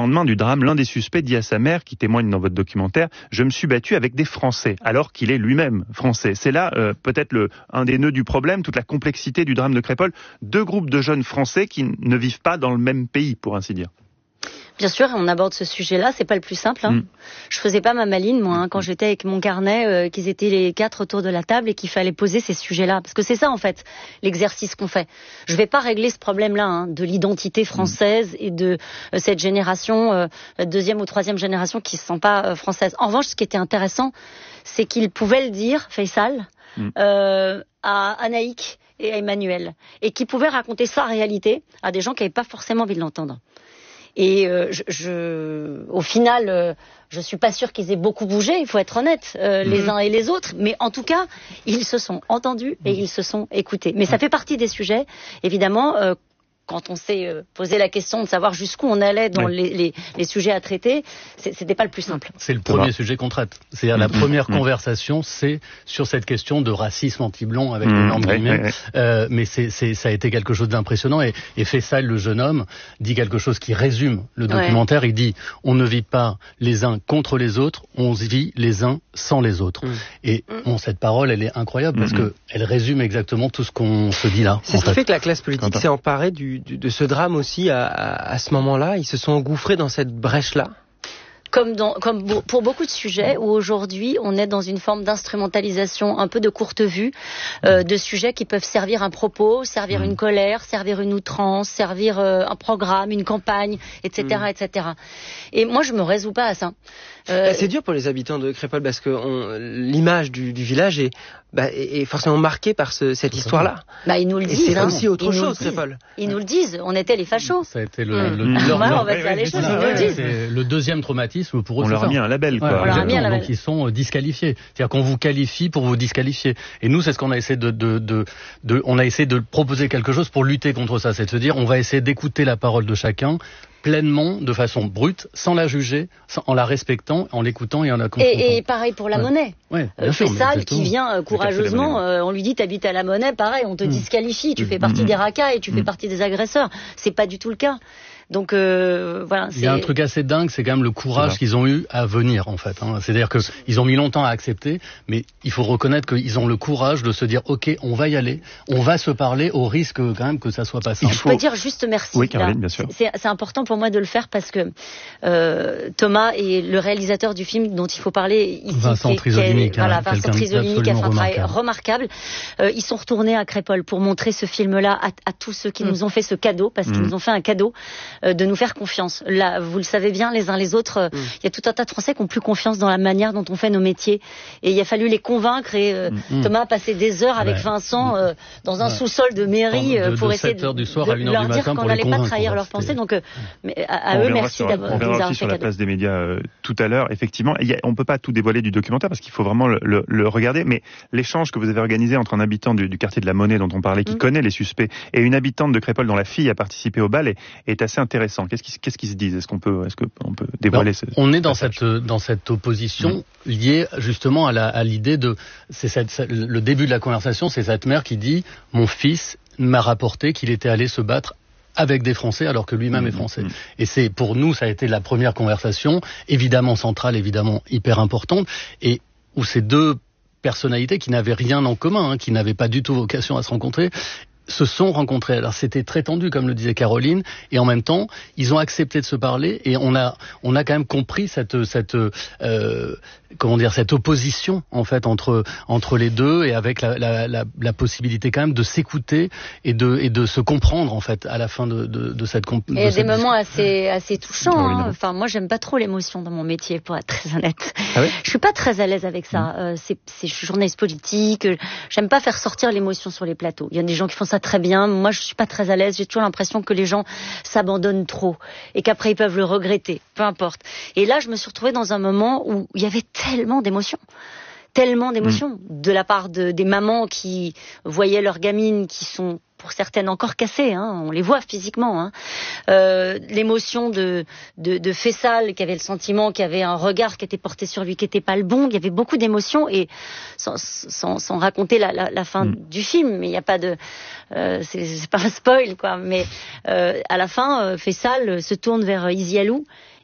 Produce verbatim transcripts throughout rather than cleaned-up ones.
lendemain du drame, l'un des suspects dit à sa mère, qui témoigne dans votre documentaire, « Je me suis battu avec des Français », alors qu'il est lui-même français. C'est là euh, peut-être le, un des nœuds du problème, toute la complexité du drame de Crépol. Deux groupes de jeunes Français qui ne vivent pas dans le même pays, pour ainsi dire. Bien sûr, on aborde ce sujet-là, c'est pas le plus simple. Hein. Mm. Je faisais pas ma maline, moi, hein, quand j'étais avec mon carnet, euh, qu'ils étaient les quatre autour de la table et qu'il fallait poser ces sujets-là. Parce que c'est ça, en fait, l'exercice qu'on fait. Je vais pas régler ce problème-là, hein, de l'identité française mm. et de euh, cette génération, euh, deuxième ou troisième génération qui se sent pas euh, française. En revanche, ce qui était intéressant, c'est qu'il pouvait le dire, Faisal, mm. euh, à Anaïk et à Emmanuel, et qui pouvait raconter sa réalité à des gens qui n'avaient pas forcément envie de l'entendre. Et euh, je, je, au final, euh, je suis pas sûre qu'ils aient beaucoup bougé, il faut être honnête, euh, mmh. les uns et les autres. Mais en tout cas, ils se sont entendus et ils se sont écoutés. Mais ça fait partie des sujets, évidemment. Euh, quand on s'est euh, posé la question de savoir jusqu'où on allait dans oui. les, les, les sujets à traiter, c'était pas le plus simple. C'est le premier sujet qu'on traite. C'est-à-dire mmh. la première mmh. conversation, c'est sur cette question de racisme anti-blanc avec mmh. l'énorme guillemets. Oui, oui. Euh, mais c'est, c'est, ça a été quelque chose d'impressionnant. Et, et Faisal, le jeune homme, dit quelque chose qui résume le documentaire. Ouais. Il dit, on ne vit pas les uns contre les autres, on vit les uns sans les autres. Mmh. Et mmh. bon, cette parole, elle est incroyable mmh. parce que elle résume exactement tout ce qu'on se dit là. C'est ce qui fait. fait que la classe politique s'est emparée du de ce drame aussi à, à, à ce moment-là. Ils se sont engouffrés dans cette brèche-là. Comme, dans, comme pour beaucoup de sujets où aujourd'hui on est dans une forme d'instrumentalisation un peu de courte vue euh, de sujets qui peuvent servir un propos, servir mmh. une colère, servir une outrance, servir euh, un programme, une campagne, et cetera, mmh. et cetera. Et moi je me résous pas à ça. Euh, bah, c'est dur pour les habitants de Crépol parce que on, l'image du, du village est, bah, est forcément marquée par ce, cette histoire-là. Bah, ils nous le disent. Et c'est hein. aussi autre ils chose, Crépol. Ils nous le disent. On était les fachos. Ça a été le, mmh. le, mmh. leur, ouais, leur, on va faire les choses. Ils nous le disent. C'est le deuxième traumatisme pour eux. On leur a mis un label, quoi. Ouais, on leur a mis un label. Donc ils sont euh, disqualifiés. C'est-à-dire qu'on vous qualifie pour vous disqualifier. Et nous, c'est ce qu'on a essayé de, de, de, de, on a essayé de proposer quelque chose pour lutter contre ça. C'est de se dire, on va essayer d'écouter la parole de chacun pleinement, de façon brute, sans la juger, sans, en la respectant, en l'écoutant et en la confrontant. Et, et pareil pour la ouais. monnaie. Ouais, euh, Faisal qui vient euh, courageusement, euh, on lui dit t'habites à la monnaie, pareil, on te mmh. disqualifie, tu mmh. fais partie mmh. des racailles, tu mmh. fais partie des agresseurs. C'est pas du tout le cas. Donc euh, voilà. Il y a un truc assez dingue, c'est quand même le courage qu'ils ont eu à venir en fait. Hein. C'est-à-dire que ils ont mis longtemps à accepter, mais il faut reconnaître qu'ils ont le courage de se dire ok, on va y aller, on va se parler au risque quand même que ça soit pas simple. Je peux dire juste merci. Oui, Caroline, bien sûr. C'est, c'est important pour moi de le faire parce que euh, Thomas est le réalisateur du film dont il faut parler ici. Trisolini, qui est, voilà, Vincent Trisolini qui a fait un travail remarquable. Euh, ils sont retournés à Crépol pour montrer ce film-là à, à tous ceux qui mmh. nous ont fait ce cadeau, parce mmh. qu'ils nous ont fait un cadeau. De nous faire confiance. Là, vous le savez bien, les uns les autres, il mmh. y a tout un tas de Français qui n'ont plus confiance dans la manière dont on fait nos métiers. Et il a fallu les convaincre. Et euh, mmh. Thomas a passé des heures avec ouais. Vincent euh, dans un ouais. sous-sol de mairie de, de, pour de essayer de, du soir de à une heure leur du dire matin qu'on n'allait pas trahir leurs pensées. Donc, euh, mais à, à eux, merci sur, d'avoir on nous verra avoir aussi fait sur la cadeau. place des médias euh, tout à l'heure. Effectivement, y a, on ne peut pas tout dévoiler du documentaire parce qu'il faut vraiment le, le, le regarder. Mais l'échange que vous avez organisé entre un habitant du, du quartier de la Monnaie dont on parlait, qui mmh. connaît les suspects, et une habitante de Crépol dont la fille a participé au bal est, est assez intéressant. Qu'est-ce qu'ils, qu'est-ce qu'ils se disent ? Est-ce qu'on peut, est-ce qu'on peut dévoiler ce, On est dans cette, dans cette opposition mmh. liée justement à, la, à l'idée de... C'est cette, le début de la conversation, c'est cette mère qui dit « Mon fils m'a rapporté qu'il était allé se battre avec des Français alors que lui-même mmh, est français. Mmh. » Et c'est, pour nous, ça a été la première conversation, évidemment centrale, évidemment hyper importante, et où ces deux personnalités qui n'avaient rien en commun, hein, qui n'avaient pas du tout vocation à se rencontrer, se sont rencontrés. Alors c'était très tendu, comme le disait Caroline, et en même temps, ils ont accepté de se parler, et on a, on a quand même compris cette, cette, euh, comment dire, cette opposition en fait entre entre les deux, et avec la, la, la, la possibilité quand même de s'écouter et de et de se comprendre en fait à la fin de de, de cette. Comp- et il y a des moments assez assez touchants. Hein. Enfin, moi, j'aime pas trop l'émotion dans mon métier, pour être très honnête. Ah oui je suis pas très à l'aise avec ça. Mmh. Euh, c'est, c'est je suis journaliste politique. J'aime pas faire sortir l'émotion sur les plateaux. Il y a des gens qui font ça très bien. Moi, je suis pas très à l'aise. J'ai toujours l'impression que les gens s'abandonnent trop et qu'après ils peuvent le regretter. Peu importe. Et là, je me suis retrouvée dans un moment où il y avait tellement d'émotions. Tellement d'émotions mmh. de la part de, des mamans qui voyaient leurs gamines qui sont pour certaines encore cassées, hein, on les voit physiquement. Hein. Euh, l'émotion de, de, de Faisal qui avait le sentiment qu'il y avait un regard qui était porté sur lui qui n'était pas le bon. Il y avait beaucoup d'émotions et sans, sans, sans raconter la, la, la fin mmh. du film, mais il n'y a pas de, euh, c'est, c'est pas un spoil quoi. Mais euh, à la fin, euh, Faisal se tourne vers Isialou.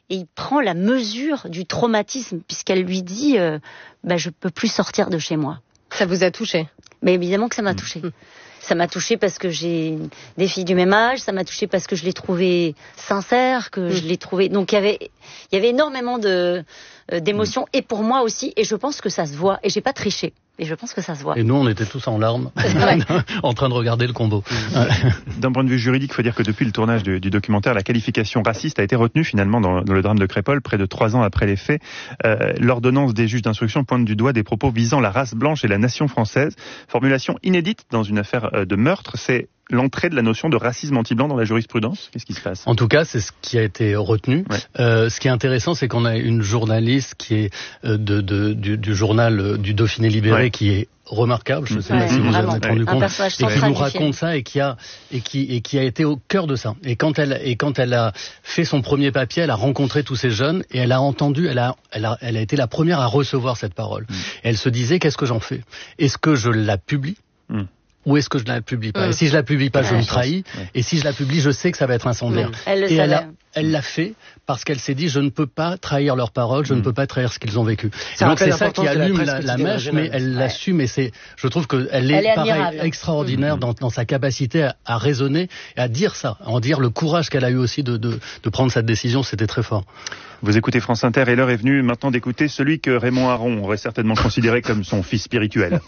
et il prend la mesure du traumatisme puisqu'elle lui dit euh, bah, je peux plus sortir de chez moi. Ça vous a touché? Mais évidemment que ça m'a mmh. touché. Ça m'a touché parce que j'ai des filles du même âge, ça m'a touché parce que je l'ai trouvée sincère, que mmh. je l'ai trouvée... Donc il y avait, il y avait énormément de, euh, d'émotions, mmh. et pour moi aussi, et je pense que ça se voit, et j'ai pas triché. Et je pense que ça se voit. Et nous, on était tous en larmes, ouais. en train de regarder le combo. D'un point de vue juridique, il faut dire que depuis le tournage du, du documentaire, la qualification raciste a été retenue finalement dans, dans le drame de Crépol, près de trois ans après les faits. Euh, l'ordonnance des juges d'instruction pointe du doigt des propos visant la race blanche et la nation française. Formulation inédite dans une affaire de meurtre, c'est l'entrée de la notion de racisme anti-blanc dans la jurisprudence. Qu'est-ce qui se passe? En tout cas, c'est ce qui a été retenu. Ouais. Euh, ce qui est intéressant, c'est qu'on a une journaliste qui est euh, de, de, du, du journal euh, du Dauphiné Libéré, ouais. qui est remarquable, je ne sais ouais, pas si vous vous en êtes rendu compte, et qui nous raconte ça et qui a et qui et qui a été au cœur de ça. Et quand elle et quand elle a fait son premier papier, elle a rencontré tous ces jeunes et elle a entendu, elle a elle a elle a été la première à recevoir cette parole. Mm. Et elle se disait, qu'est-ce que j'en fais? Est-ce que je la publie? Mm. Ou est-ce que je la publie pas? mmh. Et si je la publie pas, ouais, je me trahis. Ouais. Et si je la publie, je sais que ça va être incendiaire. Mmh. Elle le et savait. elle, a, elle l'a fait parce qu'elle s'est dit, je ne peux pas trahir leurs paroles, je mmh. ne peux pas trahir ce qu'ils ont vécu. Ça donc c'est ça qui allume la, la mèche, mais elle ouais. l'assume. Et c'est, je trouve qu'elle est, elle est pareil, extraordinaire mmh. dans, dans sa capacité à, à raisonner et à dire ça, à en dire le courage qu'elle a eu aussi de, de, de prendre cette décision. C'était très fort. Vous écoutez France Inter et l'heure est venue maintenant d'écouter celui que Raymond Aron aurait certainement considéré comme son fils spirituel.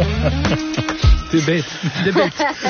C'est bête, c'est bête.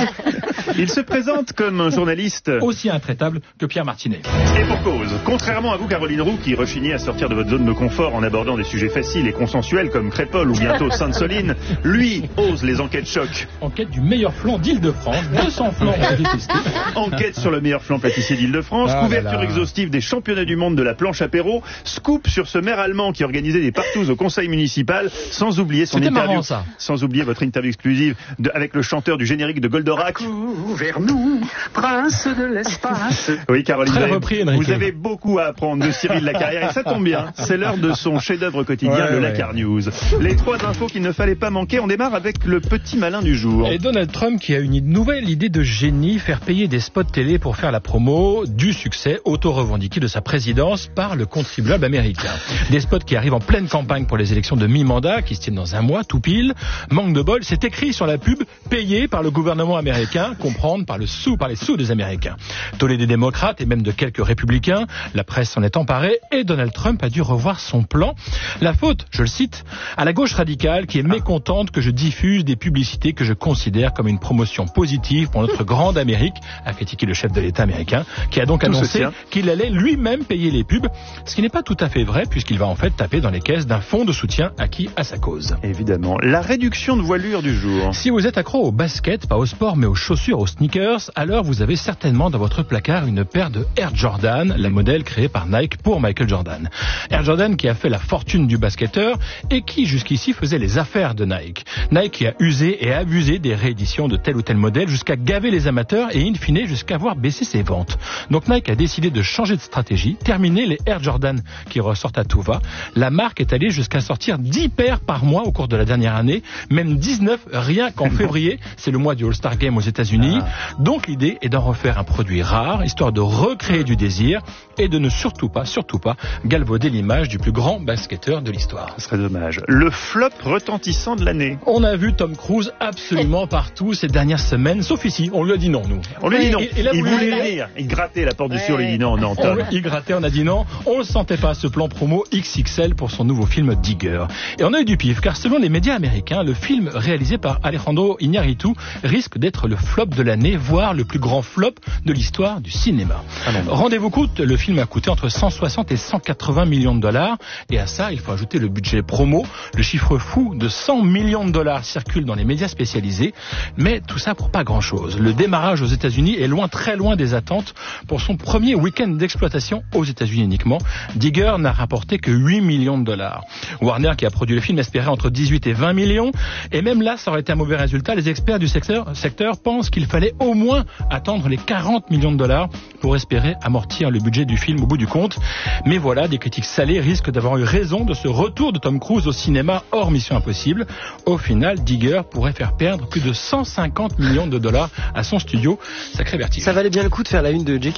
Il se présente comme un journaliste aussi intraitable que Pierre Martinet. Et pour cause, contrairement à vous, Caroline Roux, qui rechignez à sortir de votre zone de confort en abordant des sujets faciles et consensuels comme Crépol ou bientôt Sainte-Soline, lui ose les enquêtes choc. Enquête du meilleur flan d'Île-de-France, deux cents flans à détester. Enquête sur le meilleur flan pâtissier d'Île-de-France, ah couverture là là. exhaustive des championnats du monde de la planche apéro, scoop sur ce maire allemand qui organisait des partous au conseil municipal, sans oublier son C'était interview, marrant, ça. sans oublier votre interview exclusive de, avec le chanteur du générique de Goldorak. Vers nous, prince de l'espace. Oui, Caroline, Très vous, avez, repris, vous avez beaucoup à apprendre de Cyril Lacarrière et ça tombe bien. C'est l'heure de son chef-d'œuvre quotidien, ouais, le ouais. Lacar News. Les trois infos qu'il ne fallait pas manquer. On démarre avec le petit malin du jour. Et Donald Trump qui a une nouvelle idée de génie, faire payer des spots télé pour faire la promo du succès auto-revendiqué de sa présidence par le contribuable américain. Des spots qui arrivent en pleine campagne pour les élections de mi-mandat qui se tiennent dans un mois tout pile. Manque de bol, c'est écrit sur la pub, payé par le gouvernement américain, comprendre par le sous, par les sous des Américains. Tollé des démocrates et même de quelques républicains, la presse s'en est emparée et Donald Trump a dû revoir son plan. La faute, je le cite, à la gauche radicale qui est mécontente que je diffuse des publicités que je considère comme une promotion positive pour notre grande Amérique, a critiqué le chef de l'État américain, qui a donc Tout annoncé qu'il allait lui-même payer les pubs, ce qui n'est pas tout à fait vrai puisqu'il va en fait taper dans les caisses d'un fonds de soutien acquis à sa cause. Évidemment. La réduction de voilure du jour. Si vous êtes accro au basket, pas au sport mais aux chaussures, aux sneakers, alors vous avez certainement dans votre placard une paire de Air Jordan, la modèle créée par Nike pour Michael Jordan. Air Jordan qui a fait la fortune du basketteur et qui jusqu'ici faisait les affaires de Nike. Nike qui a usé et abusé des rééditions de tel ou tel modèle jusqu'à gaver les amateurs et in fine jusqu'à voir baisser ses ventes. Donc Nike a décidé de changer de stratégie, terminer les Air Jordan qui ressortent à tout va. La marque est allée jusqu'à sortir dix paires par mois au cours de la dernière année, même dix-neuf rien qu'en février, c'est le mois du All-Star Game aux États-Unis. Ah. Donc l'idée est d'en refaire un produit rare, histoire de recréer du désir et de ne surtout pas, surtout pas galvauder l'image du plus grand basketteur de l'histoire. Ce serait dommage. Le flop retentissant de l'année. On a vu Tom Cruise absolument partout ces dernières semaines, sauf ici. On lui a dit non, nous. On lui a dit non. Il, il, il voulait venir. Il grattait la porte ouais. du sur, lui dit non, non, Tom. Il grattait, on a dit non. On le sentait pas, ce plan promo X X L pour son nouveau film Digger. Et on a eu du pif, car selon les médias américains, le film réalisé par Alejandro Iñárritu risque d'être le flop de l'année, voire le plus grand flop de l'histoire du cinéma. Ah non, non. Rendez-vous compte, le film a coûté entre cent soixante et cent quatre-vingts millions de dollars. Et à ça, il faut ajouter le budget promo. Le chiffre fou de cent millions de dollars circule dans les médias spécialisés. Mais tout ça pour pas grand-chose. Le démarrage aux États-Unis est loin, très loin des attentes. Pour son premier week-end d'exploitation aux États-Unis uniquement, Digger n'a rapporté que huit millions de dollars. Warner, qui a produit le film, espérait entre dix-huit et vingt millions. Et même là, ça aurait été un mauvais résultat. Les experts du secteur, secteur pensent qu'il fallait au moins attendre les quarante millions de dollars pour espérer amortir le budget du film au bout du compte. Mais voilà, des critiques salées risquent d'avoir eu raison de ce retour de Tom Cruise au cinéma hors Mission Impossible. Au final, Digger pourrait faire perdre plus de cent cinquante millions de dollars à son studio. Sacré vertige. Ça valait bien le coup de faire la une de J Q.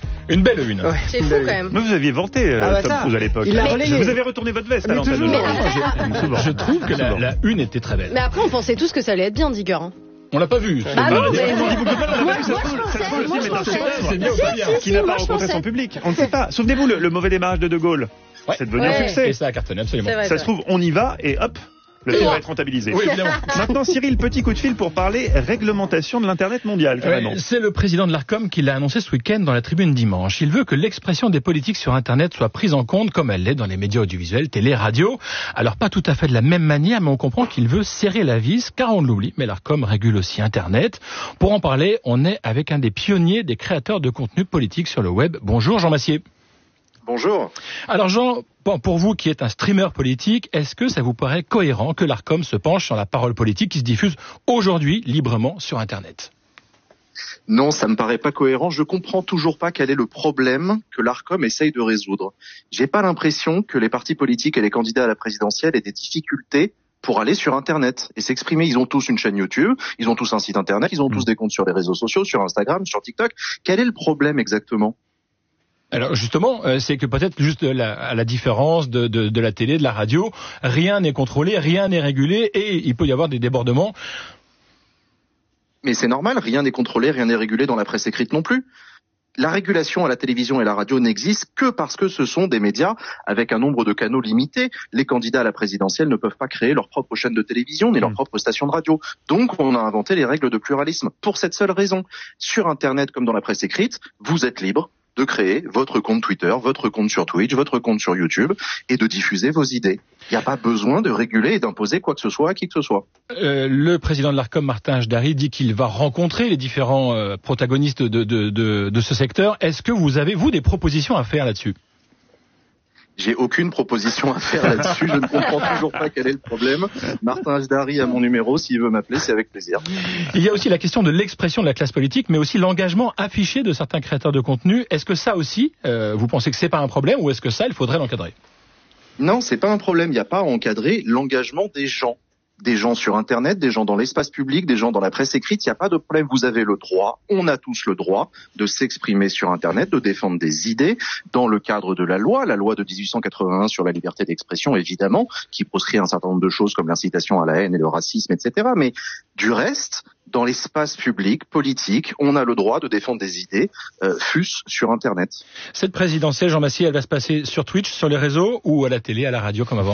Une belle une. Ouais, C'est fou quand même. Mais vous aviez vanté euh, Ah bah Tom ça, Cruise à l'époque. il l'a relayé. Vous avez retourné votre veste à Mais l'antenne. toujours. aujourd'hui. Souvent. Je trouve que la, la une était très belle. Mais après, on pensait tous que ça allait être bien, Digger. Hein. On l'a pas vu. Ah non, mais... On dit beaucoup de mal, on Moi, l'a pas vu, ça moi, se je trouve, ça se pensais, trouve, le moi, film je est un pensais. chef-d'œuvre. C'est bien ou pas bien Si, Qui si, n'a moi, pas je rencontré pensais. son public. On ne sait pas. Souvenez-vous, le, le mauvais démarrage de De Gaulle. Ouais. C'est devenu Ouais. un succès. Et ça a cartonné, absolument. C'est vrai, Ça se trouve, on y va et hop, le film va être rentabilisé. Oui, évidemment. Maintenant, Cyril, petit coup de fil pour parler réglementation de l'Internet mondial, carrément. Ouais, c'est le président de l'Arcom qui l'a annoncé ce week-end dans la Tribune dimanche. Il veut que l'expression des politiques sur Internet soit prise en compte comme elle l'est dans les médias audiovisuels, télé, radio. Alors pas tout à fait de la même manière, mais on comprend qu'il veut serrer la vis, car on l'oublie, mais l'Arcom régule aussi Internet. Pour en parler, on est avec un des pionniers des créateurs de contenu politique sur le web. Bonjour Jean Massier. Bonjour. Alors Jean, bon, pour vous qui êtes un streamer politique, est-ce que ça vous paraît cohérent que l'Arcom se penche sur la parole politique qui se diffuse aujourd'hui librement sur Internet ? Non, ça me paraît pas cohérent. Je comprends toujours pas quel est le problème que l'Arcom essaye de résoudre. J'ai pas l'impression que les partis politiques et les candidats à la présidentielle aient des difficultés pour aller sur Internet et s'exprimer. Ils ont tous une chaîne YouTube, ils ont tous un site Internet, ils ont tous des comptes sur les réseaux sociaux, sur Instagram, sur TikTok. Quel est le problème exactement ? Alors justement, euh, c'est que peut-être juste la, à la différence de, de, de la télé, de la radio, rien n'est contrôlé, rien n'est régulé et il peut y avoir des débordements. Mais c'est normal, rien n'est contrôlé, rien n'est régulé dans la presse écrite non plus. La régulation à la télévision et la radio n'existe que parce que ce sont des médias avec un nombre de canaux limité. Les candidats à la présidentielle ne peuvent pas créer leur propre chaîne de télévision ni leur propre station de radio. Donc on a inventé les règles de pluralisme pour cette seule raison. Sur Internet comme dans la presse écrite, vous êtes libre de créer votre compte Twitter, votre compte sur Twitch, votre compte sur YouTube et de diffuser vos idées. Il n'y a pas besoin de réguler et d'imposer quoi que ce soit à qui que ce soit. Euh, le président de l'Arcom, Martin Hajdari, dit qu'il va rencontrer les différents euh, protagonistes de, de, de, de ce secteur. Est-ce que vous avez, vous, des propositions à faire là-dessus ? J'ai aucune proposition à faire là-dessus. Je ne comprends toujours pas quel est le problème. Martin Hajdari a mon numéro. S'il veut m'appeler, c'est avec plaisir. Il y a aussi la question de l'expression de la classe politique, mais aussi l'engagement affiché de certains créateurs de contenu. Est-ce que ça aussi, euh, vous pensez que c'est pas un problème ou est-ce que ça, il faudrait l'encadrer ? Non, c'est pas un problème. Il n'y a pas à encadrer l'engagement des gens. Des gens sur Internet, des gens dans l'espace public, des gens dans la presse écrite, il n'y a pas de problème. Vous avez le droit, on a tous le droit de s'exprimer sur Internet, de défendre des idées dans le cadre de la loi, la loi de dix-huit cent quatre-vingt-un sur la liberté d'expression, évidemment, qui proscrit un certain nombre de choses comme l'incitation à la haine et le racisme, et cetera. Mais du reste, dans l'espace public, politique, on a le droit de défendre des idées, euh, fût-ce sur Internet. Cette présidentielle, Jean Massier, elle va se passer sur Twitch, sur les réseaux ou à la télé, à la radio comme avant ?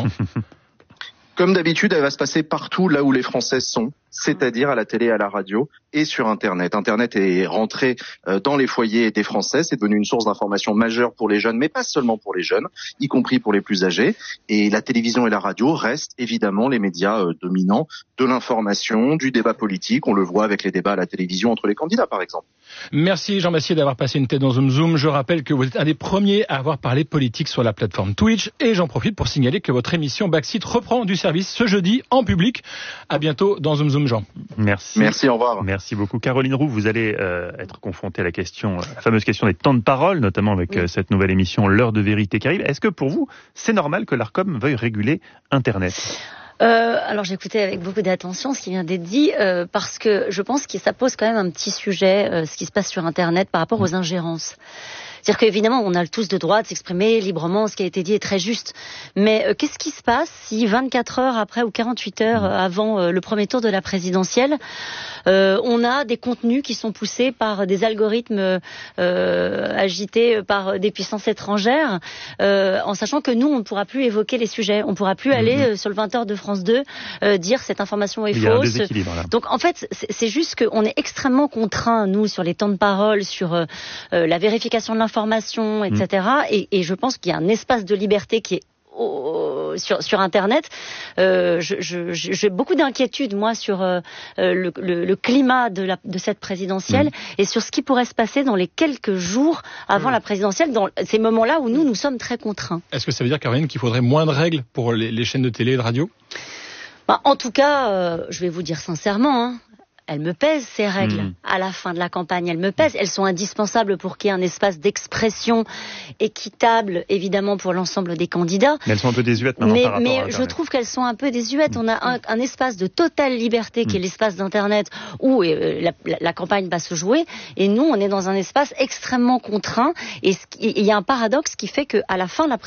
Comme d'habitude, elle va se passer partout là où les Français sont, c'est-à-dire à la télé, à la radio et sur Internet. Internet est rentré dans les foyers des Français, c'est devenu une source d'information majeure pour les jeunes, mais pas seulement pour les jeunes, y compris pour les plus âgés. Et la télévision et la radio restent évidemment les médias euh, dominants de l'information, du débat politique. On le voit avec les débats à la télévision entre les candidats, par exemple. Merci Jean Massier d'avoir passé une tête dans Zoom Zoom. Je rappelle que vous êtes un des premiers à avoir parlé politique sur la plateforme Twitch et j'en profite pour signaler que votre émission Backseat reprend du service ce jeudi en public. À bientôt dans Zoom Zoom, Jean. Merci. Merci, au revoir. Merci beaucoup. Caroline Roux, vous allez euh, être confrontée à la question, la fameuse question des temps de parole, notamment avec oui. euh, cette nouvelle émission L'heure de vérité qui arrive. Est-ce que pour vous, c'est normal que l'Arcom veuille réguler Internet ? Euh, alors j'écoutais avec beaucoup d'attention ce qui vient d'être dit euh, parce que je pense que ça pose quand même un petit sujet, euh, ce qui se passe sur Internet par rapport aux ingérences. C'est-à-dire qu'évidemment, on a tous le droit de s'exprimer librement, ce qui a été dit est très juste. Mais euh, qu'est-ce qui se passe si vingt-quatre heures après ou quarante-huit heures avant euh, le premier tour de la présidentielle, euh, on a des contenus qui sont poussés par des algorithmes euh, agités par des puissances étrangères, euh, en sachant que nous, on ne pourra plus évoquer les sujets. On ne pourra plus aller euh, sur le vingt heures de France deux euh, dire cette information est Il fausse. y a un déséquilibre, là. Donc en fait, c'est, c'est juste qu'on est extrêmement contraints, nous, sur les temps de parole, sur euh, la vérification de l'information, et cetera. Mmh. Et, et je pense qu'il y a un espace de liberté qui est au, sur, sur Internet. Euh, je, je, j'ai beaucoup d'inquiétudes, moi, sur euh, le, le, le climat de, la, de cette présidentielle mmh. et sur ce qui pourrait se passer dans les quelques jours avant mmh. la présidentielle, dans ces moments-là où nous, nous sommes très contraints. Est-ce que ça veut dire, Caroline, qu'il faudrait moins de règles pour les, les chaînes de télé et de radio ? Bah, en tout cas, euh, je vais vous dire sincèrement, hein, elles me pèsent, ces règles, mmh. à la fin de la campagne. Elles me pèsent. Elles sont indispensables pour qu'il y ait un espace d'expression équitable, évidemment, pour l'ensemble des candidats. Mais elles sont un peu désuètes maintenant mais, par rapport mais à Internet. Je trouve qu'elles sont un peu désuètes. Mmh. On a un, un espace de totale liberté qui mmh. est l'espace d'Internet où euh, la, la, la campagne va se jouer. Et nous, on est dans un espace extrêmement contraint. Et il y a un paradoxe qui fait qu'à la fin de la